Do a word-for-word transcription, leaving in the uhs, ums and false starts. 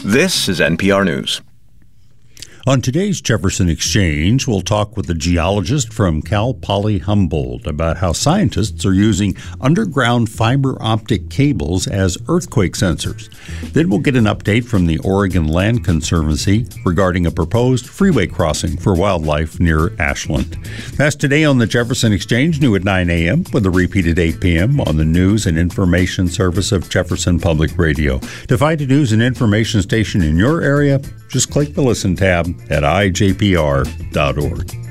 This is N P R News. On today's Jefferson Exchange, we'll talk with a geologist from Cal Poly Humboldt about how scientists are using underground fiber optic cables as earthquake sensors. Then we'll get an update from the Oregon Land Conservancy regarding a proposed freeway crossing for wildlife near Ashland. That's today on the Jefferson Exchange, new at nine a.m. with a repeat at eight p.m. on the News and Information Service of Jefferson Public Radio. To find a news and information station in your area, just click the Listen tab at I J P R dot org.